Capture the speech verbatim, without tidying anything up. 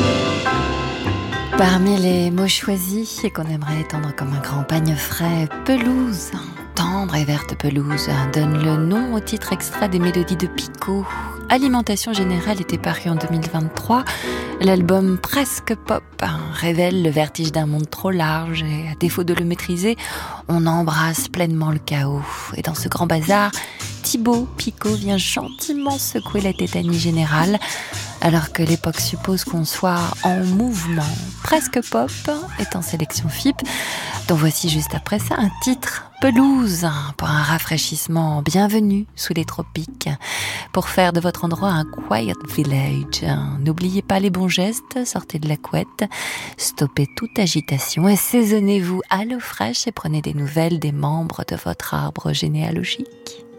Parmi les mots choisis et qu'on aimerait étendre comme un grand pagne frais, pelouse, tendre et verte pelouse, donne le nom au titre extrait des mélodies de Pico. Alimentation Générale était paru en deux mille vingt-trois. L'album Presque Pop révèle le vertige d'un monde trop large et à défaut de le maîtriser, on embrasse pleinement le chaos. Et dans ce grand bazar, Thibaut Pico vient gentiment secouer la tétanie générale alors que l'époque suppose qu'on soit en mouvement. Presque Pop est en sélection F I P, dont voici juste après ça un titre, Pelouse, pour un rafraîchissement. Bienvenue sous les tropiques, pour faire de votre endroit un quiet village. N'oubliez pas les bons gestes, sortez de la couette, stoppez toute agitation, assaisonnez-vous à l'eau fraîche et prenez des nouvelles des membres de votre arbre généalogique.